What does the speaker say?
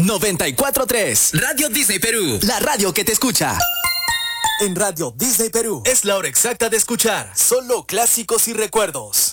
94.3. Radio Disney Perú. La radio que te escucha. En Radio Disney Perú es la hora exacta de escuchar solo clásicos y recuerdos.